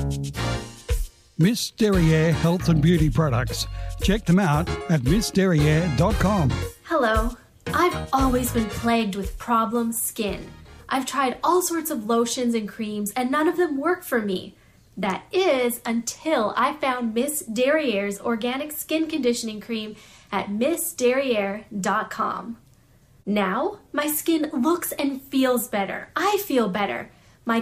Miss Derriere Health and Beauty Products. Check them out at missderriere.com. Hello. I've always been plagued with problem skin. I've tried all sorts of lotions and creams and none of them work for me. That is until I found Miss Derriere's organic skin conditioning cream at missderriere.com. Now, my skin looks and feels better. I feel better.